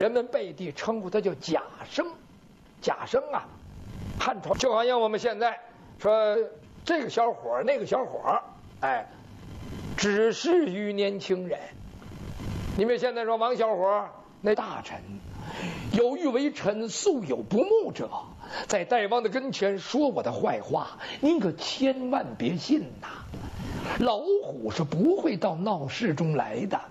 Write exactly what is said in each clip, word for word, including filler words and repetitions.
人们背地称呼他叫贾生，贾生啊，汉朝就好像我们现在说这个小伙那个小伙，哎，只适于年轻人。你们现在说王小伙那大臣，有欲为臣，素有不睦者，在大王的跟前说我的坏话，您可千万别信呐！老虎是不会到闹市中来的。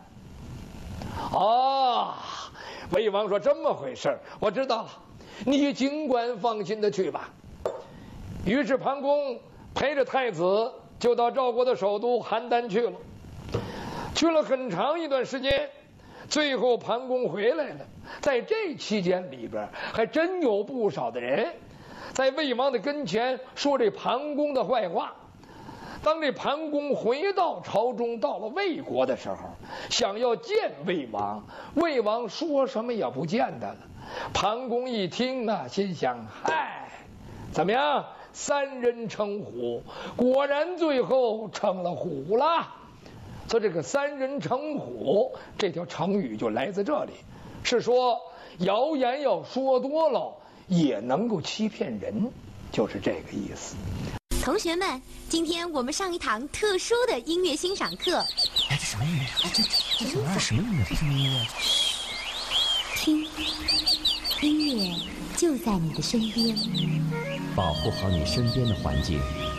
啊，魏王说这么回事，我知道了，你尽管放心的去吧。于是庞公陪着太子就到赵国的首都邯郸去了，去了很长一段时间，最后庞公回来了。在这期间里边，还真有不少的人在魏王的跟前说这庞公的坏话。当这庞公回到朝中，到了魏国的时候，想要见魏王，魏王说什么也不见他了。庞公一听呢，心想：嗨，怎么样？三人成虎，果然最后成了虎了。所以这个三人成虎这条成语就来自这里，是说谣言要说多了也能够欺骗人，就是这个意思。 同学们，今天我们上一堂特殊的音乐欣赏课。 哎，这什么音乐？哎，这这小孩什么音乐？这什么音乐？ 听，音乐就在你的身边。 保护好你身边的环境，